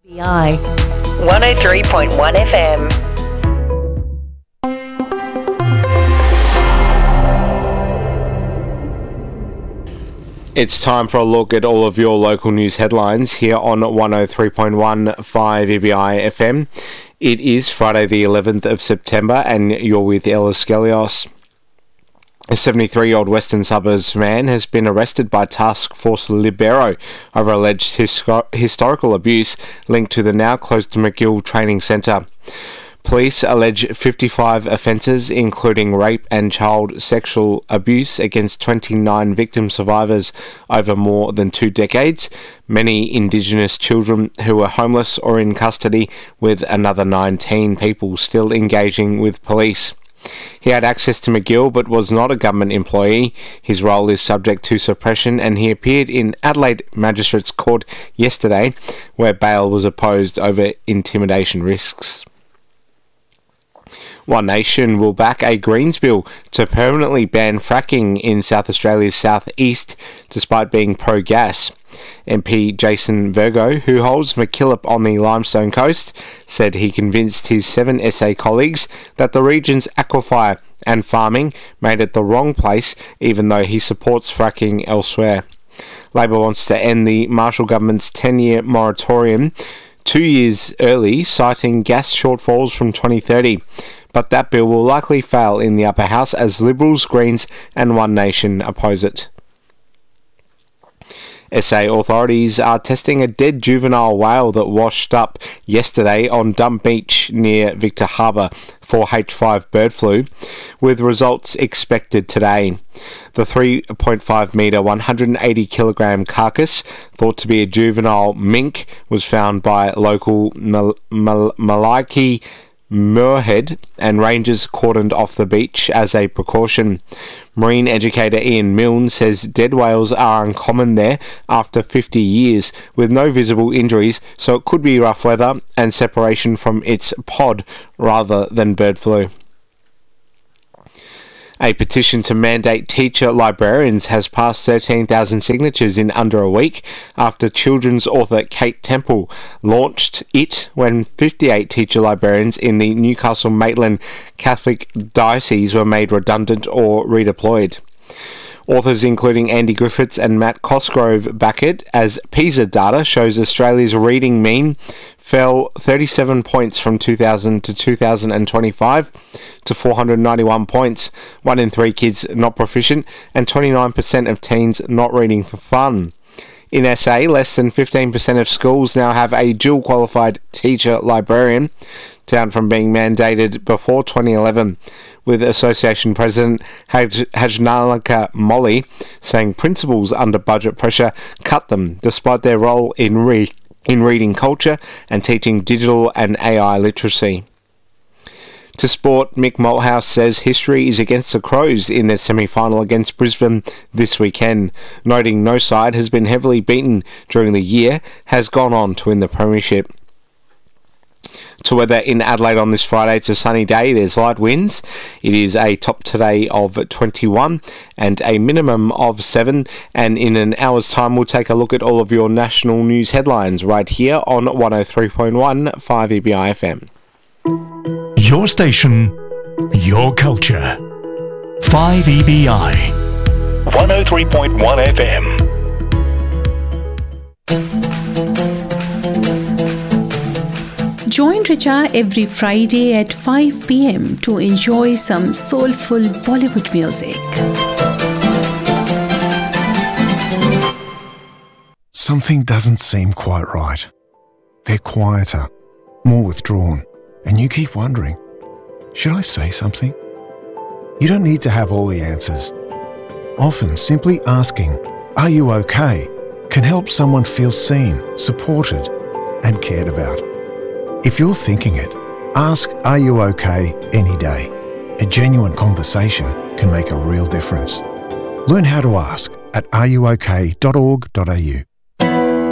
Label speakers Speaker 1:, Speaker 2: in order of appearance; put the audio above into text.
Speaker 1: BI 103.1 FM.
Speaker 2: It's time for a look at all of your local news headlines here on 103.15 EBI FM. It is Friday the 11th of September and you're with Ellis Skelios. A 73-year-old Western Suburbs man has been arrested by Task Force Libero over alleged historical abuse linked to the now-closed McGill Training Centre. Police allege 55 offences, including rape and child sexual abuse, against 29 victim survivors over more than 2 decades, many Indigenous children who were homeless or in custody, with another 19 people still engaging with police. He had access to McGill but was not a government employee. His role is subject to suppression and he appeared in Adelaide Magistrates Court yesterday, where bail was opposed over intimidation risks. One Nation will back a Greens bill to permanently ban fracking in South Australia's southeast, despite being pro-gas. MP Jason Virgo, who holds MacKillop on the Limestone Coast, said he convinced his 7 SA colleagues that the region's aquifer and farming made it the wrong place, even though he supports fracking elsewhere. Labor wants to end the Marshall government's 10-year moratorium 2 years early, citing gas shortfalls from 2030. But that bill will likely fail in the upper house as Liberals, Greens and One Nation oppose it. SA authorities are testing a dead juvenile whale that washed up yesterday on Dump Beach near Victor Harbour for H5 bird flu, with results expected today. The 3.5 metre, 180 kilogram carcass, thought to be a juvenile mink, was found by local Malaiki Moorhead and rangers cordoned off the beach as a precaution. Marine educator Ian Milne says dead whales are uncommon there after 50 years with no visible injuries, so it could be rough weather and separation from its pod rather than bird flu. A petition to mandate teacher librarians has passed 13,000 signatures in under a week after children's author Kate Temple launched it when 58 teacher librarians in the Newcastle Maitland Catholic Diocese were made redundant or redeployed. Authors including Andy Griffiths and Matt Cosgrove back it, as PISA data shows Australia's reading mean fell 37 points from 2000 to 2025 to 491 points, 1 in 3 kids not proficient, and 29% of teens not reading for fun. In SA, less than 15% of schools now have a dual qualified teacher librarian, down from being mandated before 2011, with Association President Hajnalaka Molly saying principals under budget pressure cut them despite their role in reading culture and teaching digital and AI literacy. To sport, Mick Malthouse says history is against the Crows in their semi-final against Brisbane this weekend, noting no side has been heavily beaten during the year, has gone on to win the premiership. To weather in Adelaide on this Friday, it's a sunny day, there's light winds. It is a top today of 21 and a minimum of 7, and in an hour's time we'll take a look at all of your national news headlines right here on 103.15 EBI FM.
Speaker 3: Your station, your culture. 5 EBI 103.1 FM.
Speaker 4: Join Richa every Friday at 5 p.m. to enjoy some soulful Bollywood music.
Speaker 5: Something doesn't seem quite right. They're quieter, more withdrawn, and you keep wondering, should I say something? You don't need to have all the answers. Often simply asking, "Are you okay?" can help someone feel seen, supported, and cared about. If you're thinking it, ask "Are you okay?" any day. A genuine conversation can make a real difference. Learn how to ask at areyouok.org.au.